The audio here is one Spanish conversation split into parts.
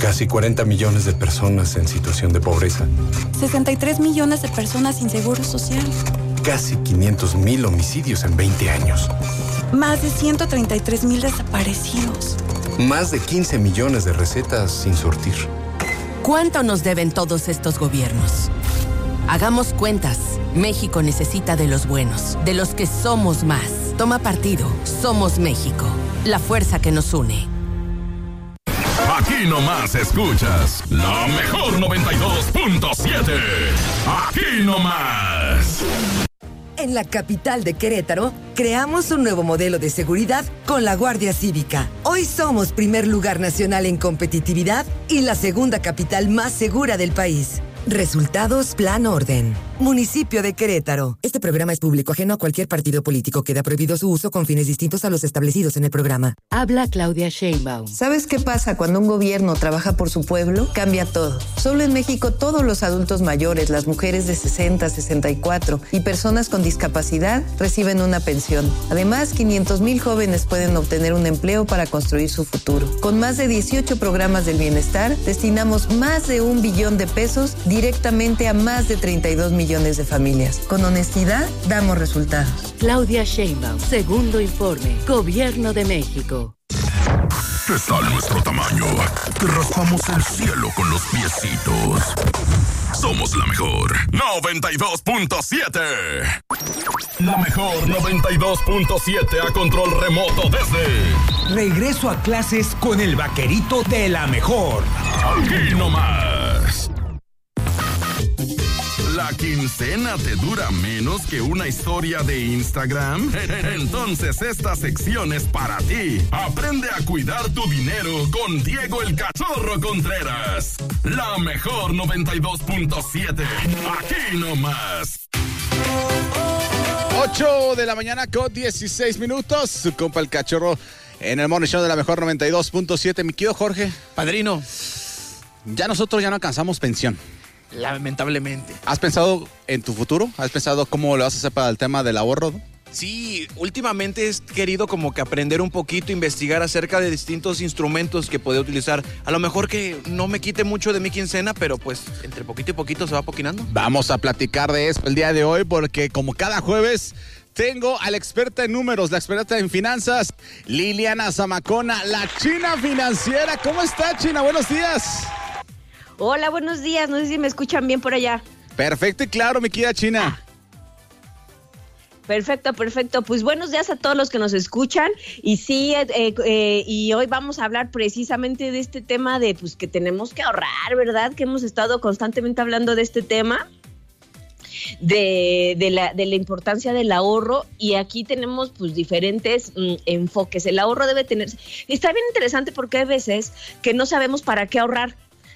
Casi 40 millones de personas en situación de pobreza. 63 millones de personas sin seguro social. Casi 500,000 homicidios en 20 años. Más de 133,000 desaparecidos. Más de 15 millones de recetas sin surtir. ¿Cuánto nos deben todos estos gobiernos? Hagamos cuentas. México necesita de los buenos, de los que somos más. Toma partido. Somos México. La fuerza que nos une. Aquí nomás escuchas la mejor 92.7. Aquí nomás. En la capital de Querétaro, creamos un nuevo modelo de seguridad con la Guardia Cívica. Hoy somos primer lugar nacional en competitividad y la segunda capital más segura del país. Resultados Plan Orden. Municipio de Querétaro. Este programa es público, ajeno a cualquier partido político. Queda prohibido su uso con fines distintos a los establecidos en el programa. Habla Claudia Sheinbaum. ¿Sabes qué pasa cuando un gobierno trabaja por su pueblo? Cambia todo. Solo en México todos los adultos mayores, las mujeres de 60, 64 y personas con discapacidad reciben una pensión. Además, 500,000 jóvenes pueden obtener un empleo para construir su futuro. Con más de 18 programas del bienestar, destinamos más de 1 billón de pesos directamente a más de 32 millones de familias. Con honestidad, damos resultados. Claudia Sheinbaum, segundo informe, Gobierno de México. ¿Qué tal nuestro tamaño? Que raspamos el cielo con los piecitos. Somos la mejor 92.7. La mejor 92.7 a control remoto desde... Regreso a clases con el vaquerito de la mejor. Aquí nomás. ¿La quincena te dura menos que una historia de Instagram? Entonces esta sección es para ti. Aprende a cuidar tu dinero con Diego el Cachorro Contreras. La mejor 92.7. Aquí nomás. 8 de la mañana con 16 minutos. Su compa el Cachorro en el Morning Show de la mejor 92.7. Mi querido Jorge. Padrino. Nosotros ya no alcanzamos pensión. Lamentablemente. ¿Has pensado en tu futuro? ¿Has pensado cómo lo vas a hacer para el tema del ahorro? Sí, últimamente he querido como que aprender un poquito, investigar acerca de distintos instrumentos que puedo utilizar. A lo mejor que no me quite mucho de mi quincena, pero pues entre poquito y poquito se va poquinando. Vamos a platicar de eso el día de hoy porque como cada jueves tengo a la experta en números, la experta en finanzas, Liliana Zamacona, la China financiera. ¿Cómo está, China? Buenos días. Hola, buenos días. No sé si me escuchan bien por allá. Perfecto y claro, mi querida China. Perfecto. Pues buenos días a todos los que nos escuchan. Y sí, y hoy vamos a hablar precisamente de este tema de pues que tenemos que ahorrar, ¿verdad? Que hemos estado constantemente hablando de este tema. De la importancia del ahorro, y aquí tenemos pues diferentes enfoques. El ahorro debe tener... Está bien interesante porque hay veces que no sabemos para qué ahorrar.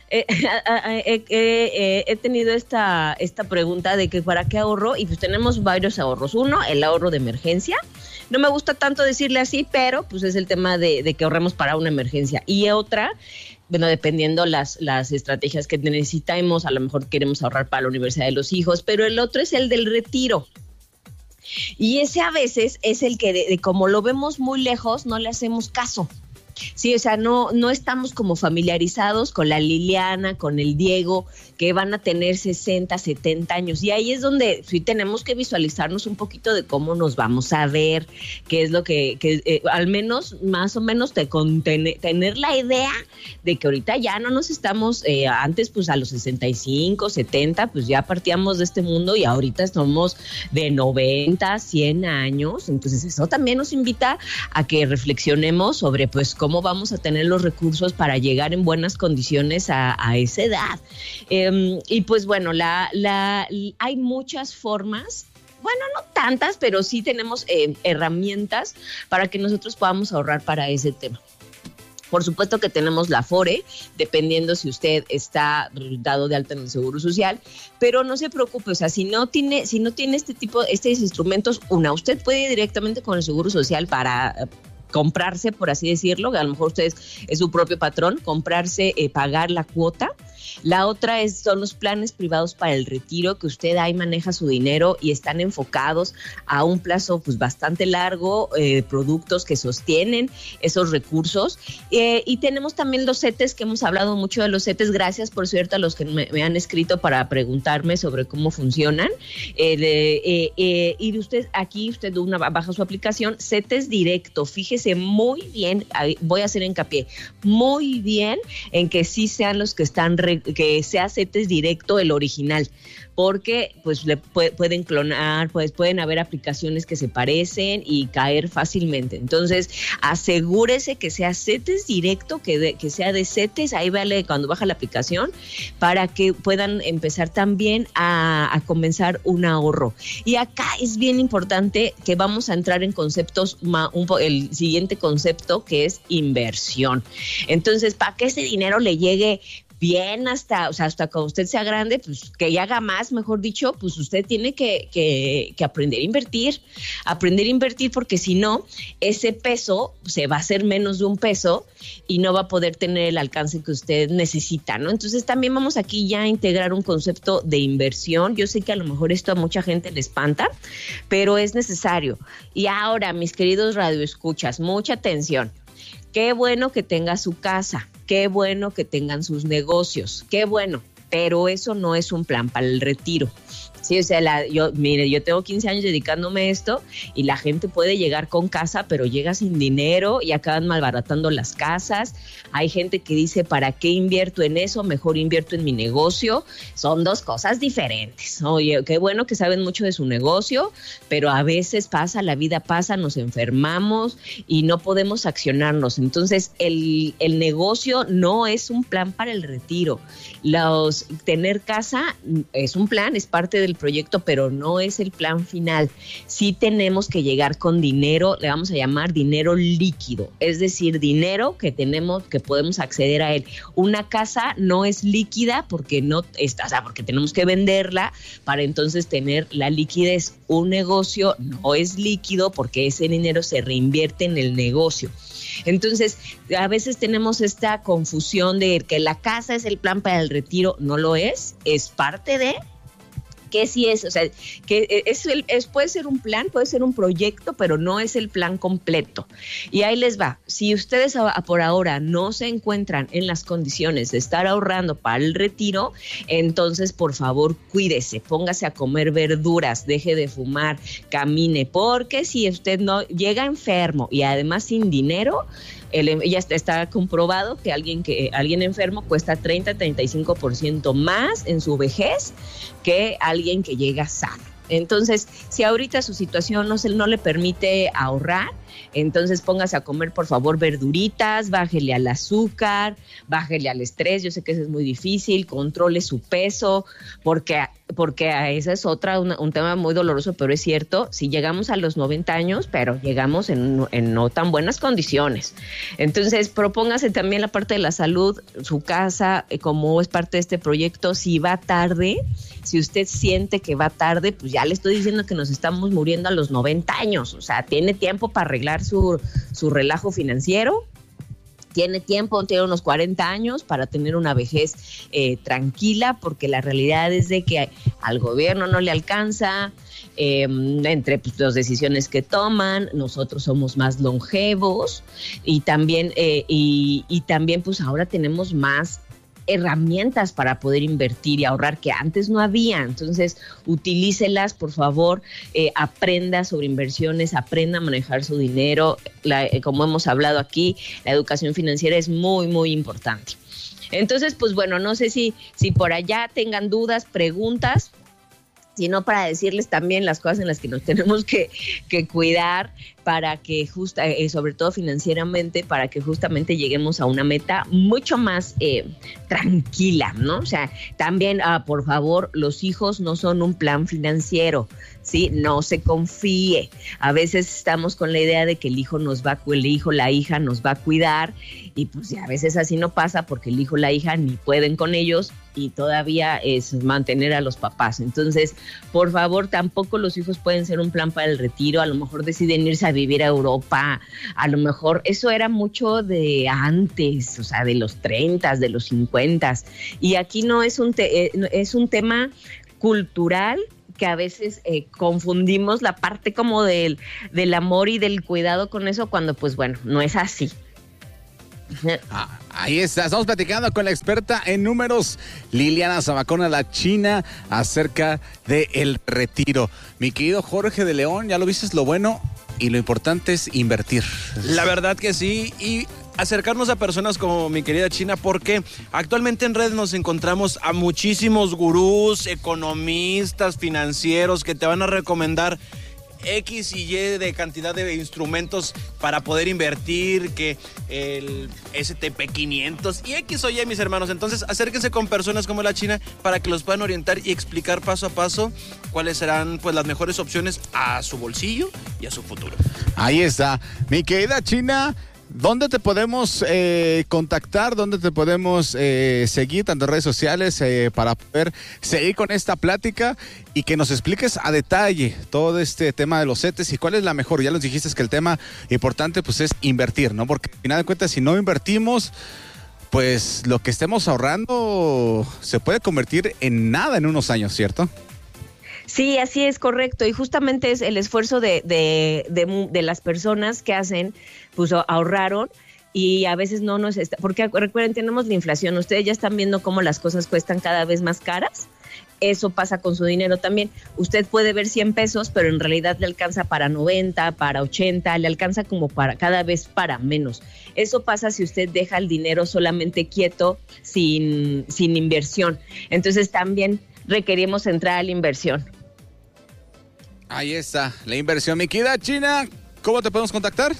He tenido esta pregunta de que para qué ahorro, y pues tenemos varios ahorros. Uno, el ahorro de emergencia. No me gusta tanto decirle así, pero pues es el tema de que ahorremos para una emergencia. Y otra, bueno, dependiendo las estrategias que necesitamos, a lo mejor queremos ahorrar para la universidad de los hijos, pero el otro es el del retiro. Y ese a veces es el que como lo vemos muy lejos, no le hacemos caso. Sí, o sea, no estamos como familiarizados con la Liliana, con el Diego, que van a tener 60, 70 años. Y ahí es donde sí tenemos que visualizarnos un poquito de cómo nos vamos a ver, qué es lo que al menos, más o menos, tener la idea de que ahorita ya no nos estamos, antes pues a los 65, 70, pues ya partíamos de este mundo y ahorita somos de 90, 100 años. Entonces eso también nos invita a que reflexionemos sobre pues cómo vamos a tener los recursos para llegar en buenas condiciones a esa edad. Y pues bueno, hay muchas formas, bueno, no tantas, pero sí tenemos herramientas para que nosotros podamos ahorrar para ese tema. Por supuesto que tenemos la Afore, dependiendo si usted está dado de alta en el Seguro Social, pero no se preocupe, o sea, si no tiene estos instrumentos, usted puede ir directamente con el Seguro Social para comprarse, por así decirlo, que a lo mejor usted es su propio patrón, comprarse, pagar la cuota La otra son los planes privados para el retiro, que usted ahí maneja su dinero y están enfocados a un plazo pues bastante largo, productos que sostienen esos recursos. Y tenemos también los CETES, que hemos hablado mucho de los CETES. Gracias, por cierto, a los que me han escrito para preguntarme sobre cómo funcionan. Y usted baja su aplicación CETES Directo. Fíjese muy bien, voy a hacer hincapié, muy bien en que sí sean los que están, que sea CETES Directo el original, porque pues le pueden clonar, pues pueden haber aplicaciones que se parecen y caer fácilmente. Entonces, asegúrese que sea CETES Directo, que sea de CETES, ahí vale cuando baja la aplicación, para que puedan empezar también a comenzar un ahorro. Y acá es bien importante que vamos a entrar en conceptos, el siguiente concepto, que es inversión. Entonces, para que ese dinero le llegue bien hasta cuando usted sea grande, pues que ya haga más, mejor dicho, pues usted tiene que aprender a invertir, porque si no, ese peso se va a hacer menos de un peso y no va a poder tener el alcance que usted necesita, ¿no? Entonces también vamos aquí ya a integrar un concepto de inversión. Yo sé que a lo mejor esto a mucha gente le espanta, pero es necesario. Y ahora, mis queridos radioescuchas, mucha atención. Qué bueno que tenga su casa, qué bueno que tengan sus negocios, qué bueno, pero eso no es un plan para el retiro. Sí, o sea, yo tengo 15 años dedicándome a esto y la gente puede llegar con casa, pero llega sin dinero y acaban malbaratando las casas. Hay gente que dice, ¿para qué invierto en eso? Mejor invierto en mi negocio. Son dos cosas diferentes. Oye, qué bueno que saben mucho de su negocio, pero a veces la vida pasa, nos enfermamos y no podemos accionarnos. Entonces, el negocio no es un plan para el retiro. Tener casa es un plan, es parte del proyecto, pero no es el plan final. Sí tenemos que llegar con dinero, le vamos a llamar dinero líquido, es decir, dinero que podemos acceder a él. Una casa no es líquida porque porque tenemos que venderla para entonces tener la liquidez. Un negocio no es líquido porque ese dinero se reinvierte en el negocio. Entonces, a veces tenemos esta confusión de que la casa es el plan para el retiro. No lo es parte de... ¿Qué sí es? O sea, que puede ser un plan, puede ser un proyecto, pero no es el plan completo. Y ahí les va. Si ustedes por ahora no se encuentran en las condiciones de estar ahorrando para el retiro, entonces, por favor, cuídese, póngase a comer verduras, deje de fumar, camine, porque si usted no llega enfermo y además sin dinero, ya está comprobado que alguien enfermo cuesta 30-35% más en su vejez que alguien que llega sano. Entonces, si ahorita su situación no le permite ahorrar, entonces póngase a comer, por favor, verduritas, bájele al azúcar, bájele al estrés. Yo sé que eso es muy difícil, controle su peso, porque esa es un tema muy doloroso, pero es cierto, si llegamos a los 90 años, pero llegamos en no tan buenas condiciones. Entonces, propóngase también la parte de la salud, su casa, como es parte de este proyecto. Si va tarde, si usted siente que va tarde, pues ya le estoy diciendo que nos estamos muriendo a los 90 años, o sea, tiene tiempo para arreglar su relajo financiero. Tiene unos 40 años para tener una vejez tranquila, porque la realidad es de que al gobierno no le alcanza, entre las decisiones que toman, nosotros somos más longevos y también pues ahora tenemos más herramientas para poder invertir y ahorrar que antes no había. Entonces, utilícelas, por favor, aprenda sobre inversiones, aprenda a manejar su dinero. Como hemos hablado aquí, la educación financiera es muy, muy importante. Entonces, pues bueno, no sé si por allá tengan dudas, preguntas, sino para decirles también las cosas en las que nos tenemos que cuidar para que sobre todo financieramente, para que justamente lleguemos a una meta mucho más tranquila, ¿no? O sea, también, por favor, los hijos no son un plan financiero, ¿sí? No se confíe. A veces estamos con la idea de que la hija nos va a cuidar, y pues a veces así no pasa, porque el hijo, la hija ni pueden con ellos y todavía es mantener a los papás. Entonces, por favor, tampoco los hijos pueden ser un plan para el retiro. A lo mejor deciden irse a vivir a Europa, a lo mejor eso era mucho de antes, o sea, de los 30, de los 50, y aquí no es es un tema cultural que a veces confundimos la parte como del amor y del cuidado con eso, cuando pues bueno, no es así. Ahí está, estamos platicando con la experta en números, Liliana Zamacona, la china, acerca del retiro. Mi querido Jorge de León, ya lo viste, lo bueno y lo importante es invertir. La verdad que sí, y acercarnos a personas como mi querida China, porque actualmente en red nos encontramos a muchísimos gurús, economistas, financieros que te van a recomendar X y Y de cantidad de instrumentos para poder invertir, que el STP 500 y X o Y, mis hermanos. Entonces acérquense con personas como la China para que los puedan orientar y explicar paso a paso cuáles serán pues las mejores opciones a su bolsillo y a su futuro. Ahí está, mi querida China. ¿Dónde te podemos contactar? ¿Dónde te podemos seguir, tanto en redes sociales, para poder seguir con esta plática y que nos expliques a detalle todo este tema de los CETES y cuál es la mejor? Ya nos dijiste que el tema importante pues es invertir, ¿no? Porque al final de cuentas, si no invertimos, pues lo que estemos ahorrando se puede convertir en nada en unos años, ¿cierto? Sí, así es, correcto. Y justamente es el esfuerzo de las personas que hacen, pues ahorraron y a veces no nos está, porque recuerden, tenemos la inflación. Ustedes ya están viendo cómo las cosas cuestan cada vez más caras. Eso pasa con su dinero también. Usted puede ver 100 pesos, pero en realidad le alcanza para 90, para 80, le alcanza como para cada vez para menos. Eso pasa si usted deja el dinero solamente quieto, sin inversión. Entonces también requerimos entrar a la inversión. Ahí está, la inversión. Mi querida China, ¿cómo te podemos contactar?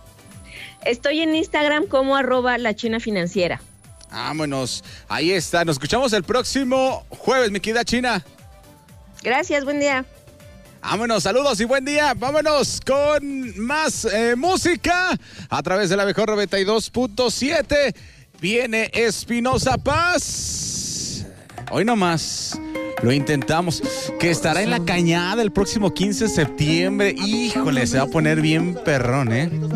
Estoy en Instagram como @lachinafinanciera. Vámonos, ahí está. Nos escuchamos el próximo jueves, mi querida China. Gracias, buen día. Vámonos, saludos y buen día. Vámonos con más música a través de la mejor 92.7. Viene Espinosa Paz. Hoy nomás. Lo intentamos, que estará en La Cañada el próximo 15 de septiembre. Híjole, se va a poner bien perrón, ¿eh?